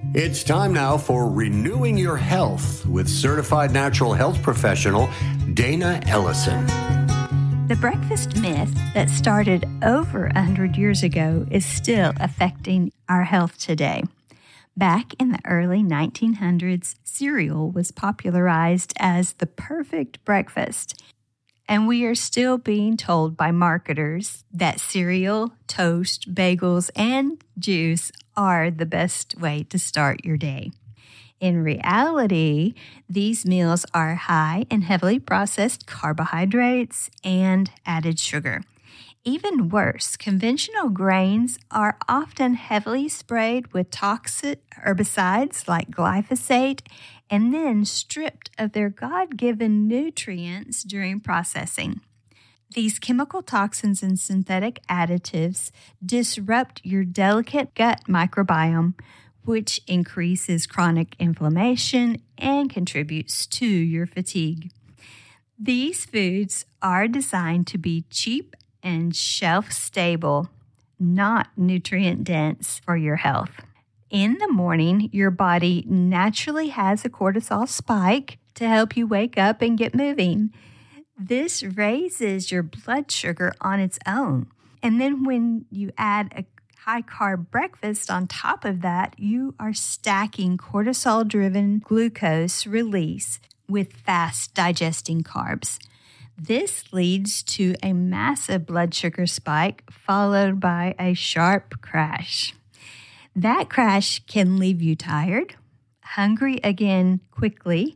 It's time now for Renewing Your Health with certified natural health professional Dana Ellison. The breakfast myth that started over 100 years ago is still affecting our health today. Back in the early 1900s, cereal was popularized as the perfect breakfast. And we are still being told by marketers that cereal, toast, bagels, and juice are the best way to start your day. In reality, these meals are high in heavily processed carbohydrates and added sugar. Even worse, conventional grains are often heavily sprayed with toxic herbicides like glyphosate and then stripped of their God-given nutrients during processing. These chemical toxins and synthetic additives disrupt your delicate gut microbiome, which increases chronic inflammation and contributes to your fatigue. These foods are designed to be cheap and shelf-stable, not nutrient-dense for your health. In the morning, your body naturally has a cortisol spike to help you wake up and get moving. This raises your blood sugar on its own. And then when you add a high-carb breakfast on top of that, you are stacking cortisol-driven glucose release with fast-digesting carbs. This leads to a massive blood sugar spike followed by a sharp crash. That crash can leave you tired, hungry again quickly,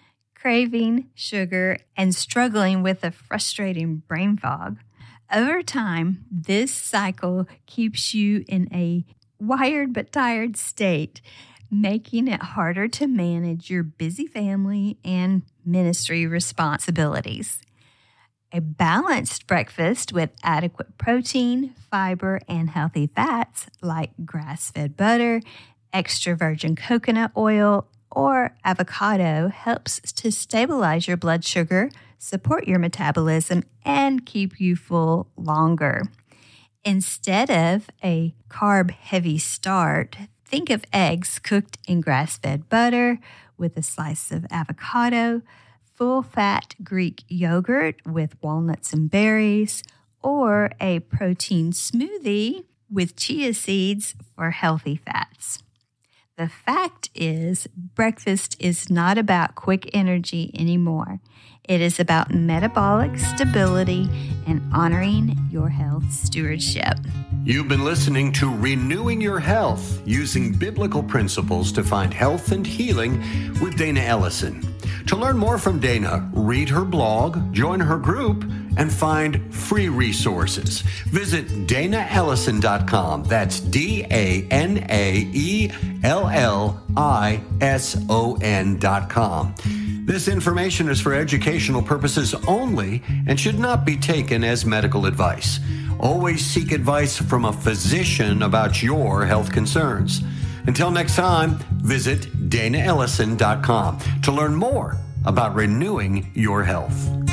craving sugar, and struggling with a frustrating brain fog. Over time, this cycle keeps you in a wired but tired state, making it harder to manage your busy family and ministry responsibilities. A balanced breakfast with adequate protein, fiber, and healthy fats like grass-fed butter, extra virgin coconut oil, or avocado helps to stabilize your blood sugar, support your metabolism, and keep you full longer. Instead of a carb-heavy start, think of eggs cooked in grass-fed butter with a slice of avocado, full-fat Greek yogurt with walnuts and berries, or a protein smoothie with chia seeds for healthy fats. The fact is, breakfast is not about quick energy anymore. It is about metabolic stability and honoring your health stewardship. You've been listening to Renewing Your Health, using biblical principles to find health and healing with Dana Ellison. To learn more from Dana, read her blog, join her group, and find free resources. Visit DanaEllison.com. That's DanaEllison.com. This information is for educational purposes only and should not be taken as medical advice. Always seek advice from a physician about your health concerns. Until next time, visit DanaEllison.com to learn more about renewing your health.